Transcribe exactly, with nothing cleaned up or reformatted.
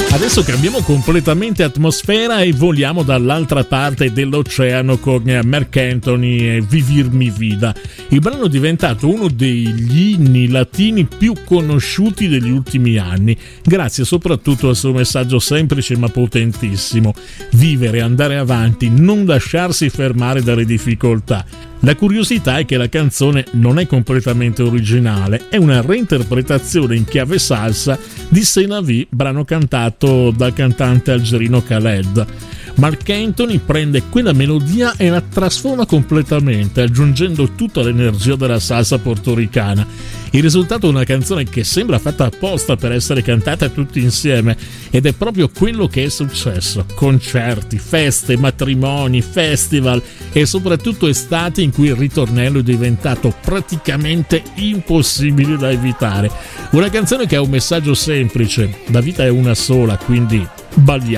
Adesso cambiamo completamente atmosfera e voliamo dall'altra parte dell'oceano con Marc Anthony e Vivir mi vida. Il brano è diventato uno degli inni latini più conosciuti degli ultimi anni, grazie soprattutto al suo messaggio semplice ma potentissimo: vivere, andare avanti, non lasciarsi fermare dalle difficoltà. La curiosità è che la canzone non è completamente originale, è una reinterpretazione in chiave salsa di C'est la vie, brano cantato dal cantante algerino Khaled. Marc Anthony prende quella melodia e la trasforma completamente, aggiungendo tutta l'energia della salsa portoricana. Il risultato è una canzone che sembra fatta apposta per essere cantata tutti insieme, ed è proprio quello che è successo: concerti, feste, matrimoni, festival e soprattutto estati in cui il ritornello è diventato praticamente impossibile da evitare. Una canzone che ha un messaggio semplice: la vita è una sola, quindi balliamo.